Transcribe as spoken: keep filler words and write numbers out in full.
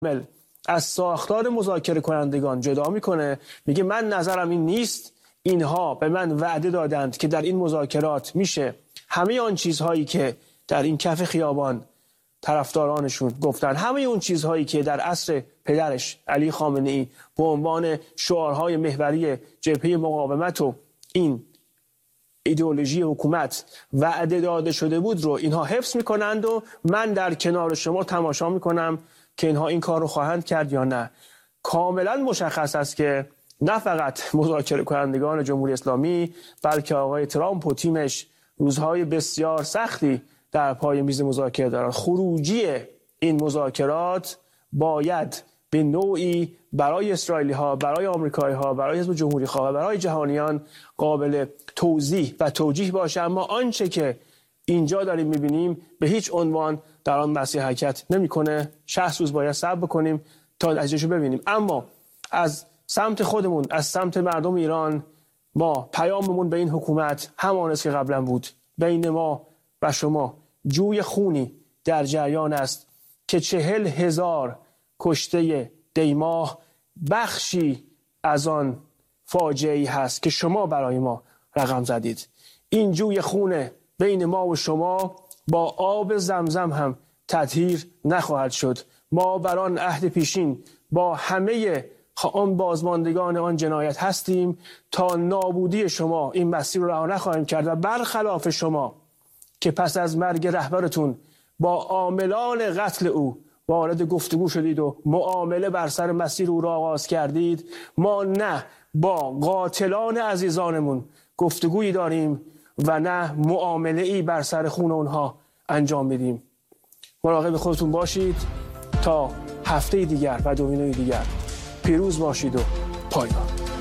از ساختار مذاکره کنندگان جدا میکنه، میگه من نظرم این نیست، اینها به من وعده دادند که در این مذاکرات میشه همه آن چیزهایی که در این کف خیابان طرفدارانشون گفتن، همه اون چیزهایی که در عصر پدرش علی خامنه‌ای به عنوان شعارهای محوری جبهه مقاومت و این ایدئولوژی حکومت وعده داده شده بود رو اینها حفظ میکنند و من در کنار شما تماشا میکنم که اینها این کار رو خواهند کرد یا نه. کاملا مشخص است که نه فقط مذاکره کنندگان جمهوری اسلامی بلکه آقای ترامپ و تیمش روزهای بسیار سختی در پای میز مذاکره دارند. خروجی این مذاکرات باید به نوعی برای اسرائیلی ها، برای آمریکایی ها، برای حزب جمهوری خواه و برای جهانیان قابل توضیح و توجیه باشه، اما آنچه که اینجا داریم میبینیم به هیچ عنوان در آن مسیر حرکت نمیکنه. شصت روز باید صبر بکنیم تا نتیجهشو ببینیم. اما از سمت خودمون، از سمت مردم ایران، ما پیاممون به این حکومت همان است که قبلا بود. بین ما و شما جوی خونی در جریان است که چهل هزار کشته دیماه بخشی از آن فاجعه‌ای هست که شما برای ما رقم زدید. این جوی خونه بین ما و شما با آب زمزم هم تطهیر نخواهد شد. ما بر آن عهد پیشین با همه آن بازماندگان آن جنایت هستیم تا نابودی شما این مسیر رو رها نخواهیم کرد و برخلاف شما که پس از مرگ رهبرتون با عاملان قتل او وارد گفتگو شدید و معامله بر سر مسیر او را آغاز کردید، ما نه با قاتلان عزیزانمون گفتگویی داریم و نه معامله ای بر سر خون اونها انجام میدیم. مراقب خودتون باشید تا هفته دیگر و دومینوی دیگر. پیروز باشید و پایدار.